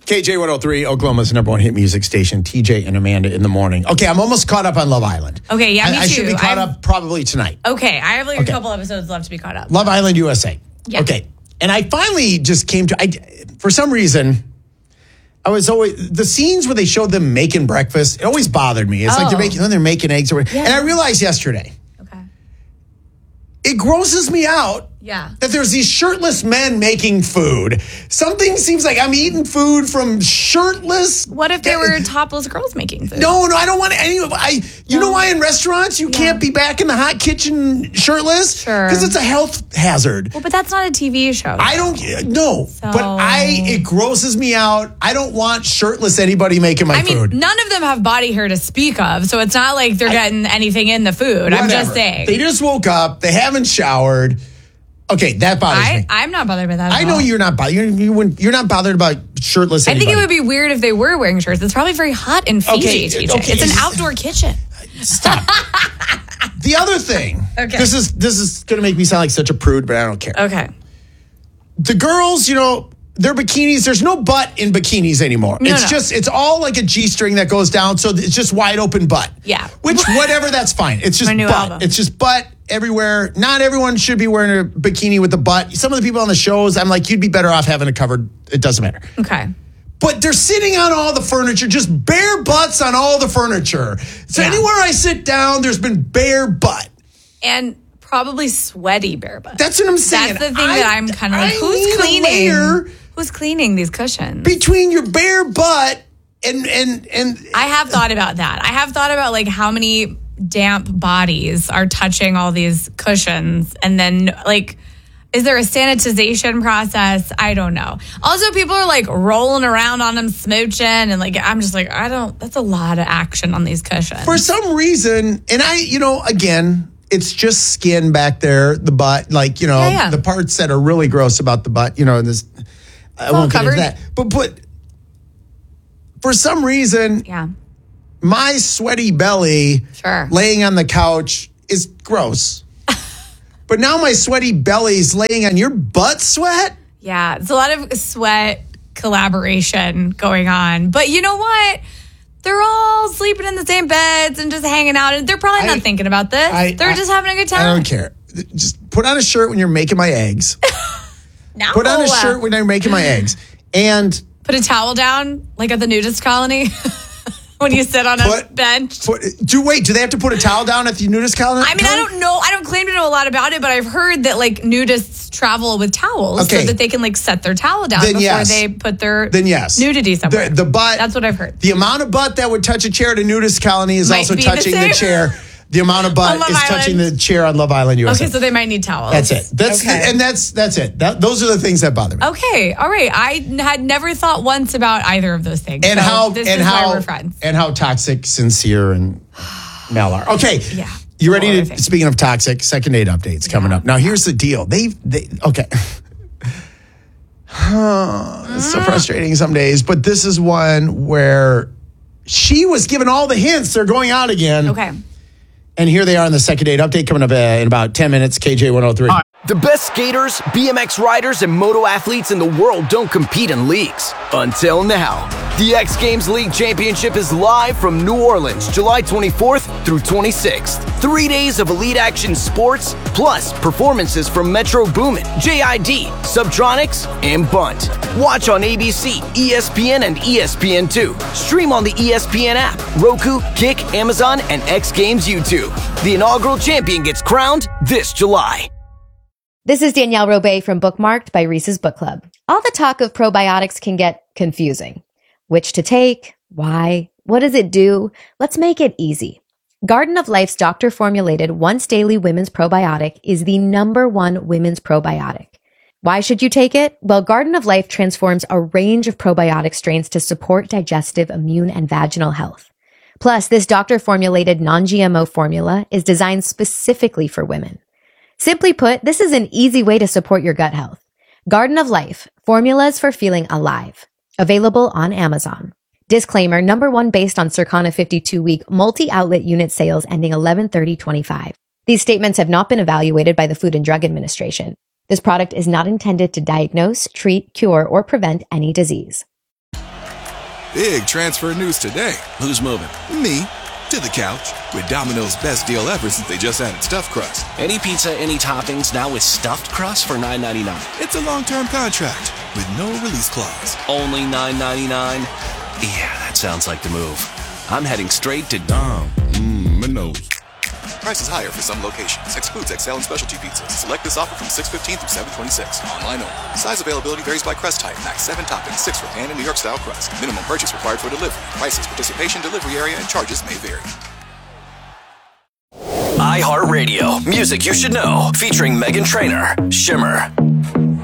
KJ103, Oklahoma's number one hit music station, TJ and Amanda in the morning. Okay, I'm almost caught up on Love Island. Okay, yeah, me too. I should be caught up probably tonight. Okay, I have a couple episodes left to be caught up. Love Island USA. Yeah. Okay, and I finally just came to, for some reason, I was always, the scenes where they showed them making breakfast, it always bothered me. It's like they're making eggs. And I realized yesterday, it grosses me out that there's these shirtless men making food. Something seems like I'm eating food from shirtless. What if there were topless girls making food? No, I don't want any. You know why in restaurants you can't be back in the hot kitchen shirtless? Sure. Because it's a health hazard. Well, but that's not a TV show. I don't know. So. But it grosses me out. I don't want shirtless anybody making my food. None of them have body hair to speak of, so it's not like they're getting anything in the food. Whatever. I'm just saying. They just woke up. They haven't showered. Okay, that bothers me. I'm not bothered by that. I know you're not bothered. You're not bothered about shirtless anybody. I think it would be weird if they were wearing shirts. It's probably very hot in Fiji. Okay. It's an outdoor kitchen. Stop. The other thing. Okay. This is going to make me sound like such a prude, but I don't care. Okay. The girls, their bikinis, there's no butt in bikinis anymore. It's all like a G-string that goes down, so it's just wide open butt. Yeah. Whatever, that's fine. It's just butt. Album. It's just butt everywhere. Not everyone should be wearing a bikini with a butt. Some of the people on the shows, I'm like, you'd be better off having it covered. It doesn't matter. Okay. But they're sitting on all the furniture, just bare butts on all the furniture. So anywhere I sit down, there's been bare butt. And probably sweaty bare butt. That's what I'm saying. That's the thing that I'm kind of like, who's cleaning? Who's cleaning these cushions? Between your bare butt and I have thought about that. I have thought about like how many damp bodies are touching all these cushions, and then like, is there a sanitization process? I don't know. Also, people are like rolling around on them, smooching, and like, I'm just like, that's a lot of action on these cushions. For some reason, and again, it's just skin back there, the butt, like, the parts that are really gross about the butt, this, I won't get into that. But for some reason, my sweaty belly laying on the couch is gross. But now my sweaty belly's laying on your butt sweat? Yeah, it's a lot of sweat collaboration going on. But you know what? They're all sleeping in the same beds and just hanging out. And they're probably not thinking about this. They're just having a good time. I don't care. Just put on a shirt when you're making my eggs. No. Put on a shirt when I'm making my eggs. And put a towel down, like at the nudist colony. When you sit on a bench. Do they have to put a towel down at the nudist colony? I mean, I don't know. I don't claim to know a lot about it, but I've heard that like nudists travel with towels so that they can like set their towel down before they put their nudity somewhere. The butt. That's what I've heard. The amount of butt that would touch a chair at a nudist colony is also touching the chair. The amount of butt is touching the chair on Love Island USA. Okay, so they might need towels. That's it. That's it. Those are the things that bother me. Okay, all right. I had never thought once about either of those things. And how we're friends. And how toxic Sincere and Mel are. Okay. Yeah. You ready to? Speaking of toxic, second date updates coming up. Now here's the deal. Okay. It's so frustrating some days, but this is one where she was given all the hints they're going out again. Okay. And here they are in the second date update coming up in about 10 minutes. KJ103. The best skaters, BMX riders, and moto athletes in the world don't compete in leagues. Until now. The X Games League Championship is live from New Orleans, July 24th through 26th. 3 days of elite action sports, plus performances from Metro Boomin, JID, Subtronics, and Bunt. Watch on ABC, ESPN, and ESPN2. Stream on the ESPN app, Roku, Kick, Amazon, and X Games YouTube. The inaugural champion gets crowned this July. This is Danielle Robay from Bookmarked by Reese's Book Club. All the talk of probiotics can get confusing. Which to take? Why? What does it do? Let's make it easy. Garden of Life's doctor-formulated once-daily women's probiotic is the #1 women's probiotic. Why should you take it? Well, Garden of Life transforms a range of probiotic strains to support digestive, immune, and vaginal health. Plus, this doctor-formulated non-GMO formula is designed specifically for women. Simply put, this is an easy way to support your gut health. Garden of Life, formulas for feeling alive. Available on Amazon. Disclaimer, #1 based on Circana 52-week multi-outlet unit sales ending 11/30/25. These statements have not been evaluated by the Food and Drug Administration. This product is not intended to diagnose, treat, cure, or prevent any disease. Big transfer news today. Who's moving? Me. To the couch. With Domino's best deal ever since they just added stuffed crust. Any pizza, any toppings, now with stuffed crust for $9.99. It's a long-term contract with no release clause. Only $9.99? Yeah, that sounds like the move. I'm heading straight to Domino's. Price is higher for some locations. Excludes XL and specialty pizzas. Select this offer from 6/15 through 7/26. Online only. Size availability varies by crust type. Max 7 toppings, 6 for pan and New York style crust. Minimum purchase required for delivery. Prices, participation, delivery area, and charges may vary. iHeartRadio. Music you should know. Featuring Meghan Trainor. Shimmer.